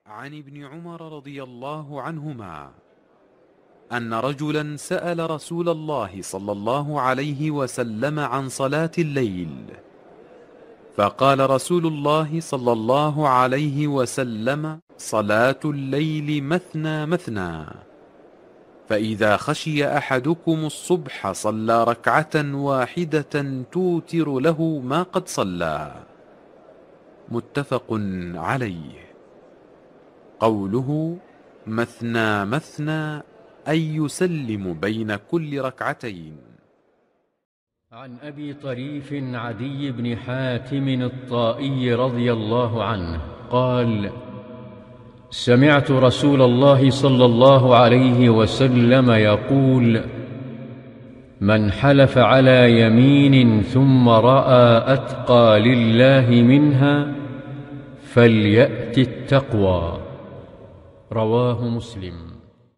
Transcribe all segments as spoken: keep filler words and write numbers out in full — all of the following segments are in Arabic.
عن ابن عمر رضي الله عنهما أن رجلا سأل رسول الله صلى الله عليه وسلم عن صلاة الليل، فقال رسول الله صلى الله عليه وسلم: صلاة الليل مثنى مثنى، فإذا خشي أحدكم الصبح صلى ركعة واحدة توتر له ما قد صلى. متفق عليه. قوله مثنى مثنى أي يسلم بين كل ركعتين. عن أبي طريف عدي بن حاتم الطائي رضي الله عنه قال: سمعت رسول الله صلى الله عليه وسلم يقول: من حلف على يمين ثم رأى أتقى لله منها فليأت التقوى. رواه مسلم.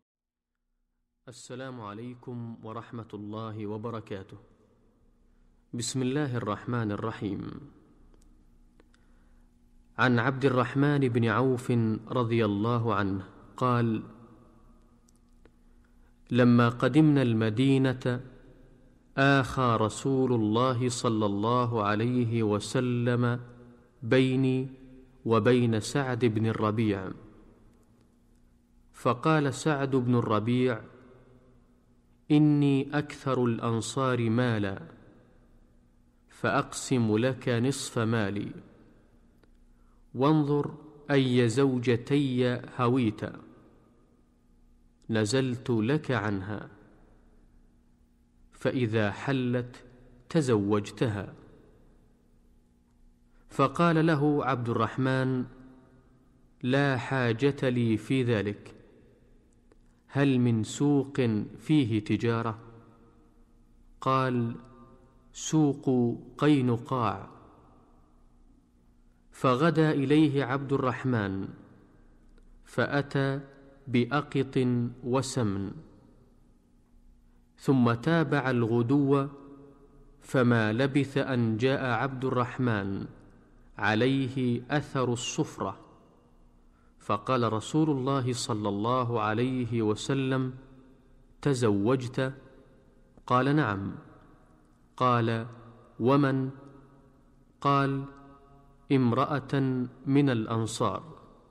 السلام عليكم ورحمة الله وبركاته. بسم الله الرحمن الرحيم. عن عبد الرحمن بن عوف رضي الله عنه قال: لما قدمنا المدينة آخى رسول الله صلى الله عليه وسلم بيني وبين سعد بن الربيع، فقال سعد بن الربيع: إني أكثر الأنصار مالا، فأقسم لك نصف مالي، وانظر أي زوجتي هويت، نزلت لك عنها، فإذا حلت تزوجتها. فقال له عبد الرحمن: لا حاجة لي في ذلك، هل من سوق فيه تجارة؟ قال: سوق قينقاع. فغدا إليه عبد الرحمن فأتى بأقط وسمن، ثم تابع الغدو، فما لبث أن جاء عبد الرحمن عليه أثر الصفرة، فقال رسول الله صلى الله عليه وسلم: تزوجت؟ قال: نعم. قال: ومن؟ قال: امرأة من الأنصار.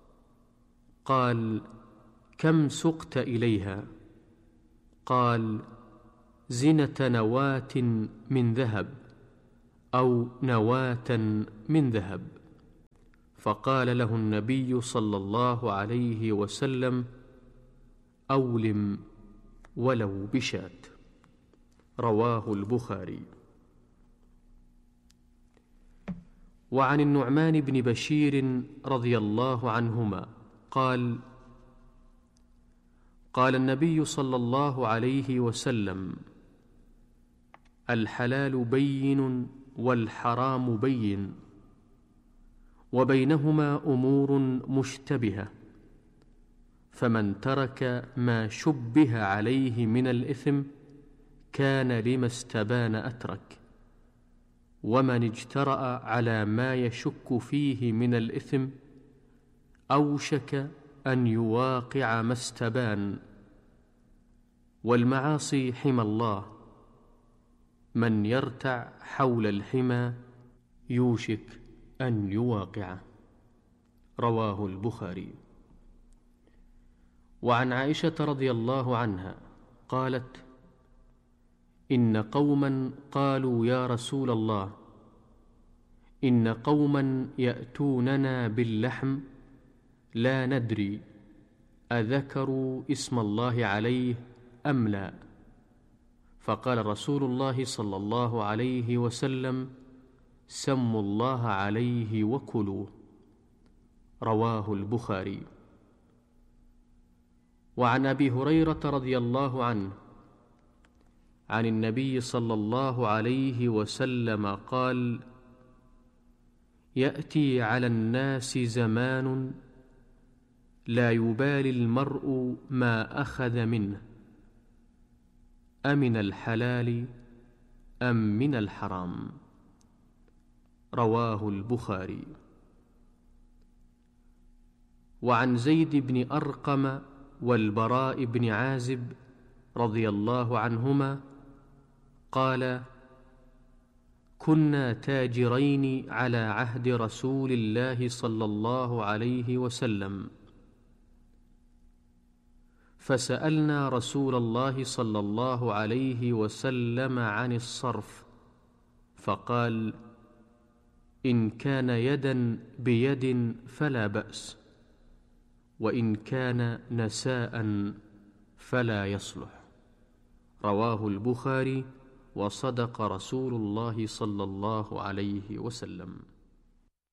قال: كم سقت إليها؟ قال: زنة نواة من ذهب أو نواة من ذهب. فقال له النبي صلى الله عليه وسلم: أولم ولو بشاة. رواه البخاري. وعن النعمان بن بشير رضي الله عنهما قال: قال النبي صلى الله عليه وسلم: الحلال بين والحرام بين، وبينهما أمور مشتبهة، فمن ترك ما شبه عليه من الإثم كان لما استبان أترك، ومن اجترأ على ما يشك فيه من الإثم أوشك أن يواقع ما استبان. والمعاصي حمى الله، من يرتع حول الحمى يوشك أن يواقعه. رواه البخاري. وعن عائشة رضي الله عنها قالت: إن قوما قالوا يا رسول الله، إن قوما يأتوننا باللحم لا ندري أذكروا اسم الله عليه أم لا، فقال رسول الله صلى الله عليه وسلم: سموا الله عليه وكلوا. رواه البخاري. وعن أبي هريرة رضي الله عنه عن النبي صلى الله عليه وسلم قال: يأتي على الناس زمان لا يبالي المرء ما أخذ منه، أمن الحلال أم من الحرام. رواه البخاري. وعن زيد بن أرقم والبراء بن عازب رضي الله عنهما قال: كنا تاجرين على عهد رسول الله صلى الله عليه وسلم، فسألنا رسول الله صلى الله عليه وسلم عن الصرف، فقال: إن كان يدا بيد فلا بأس، وإن كان نساء فلا يصلح. رواه البخاري، وصدق رسول الله صلى الله عليه وسلم.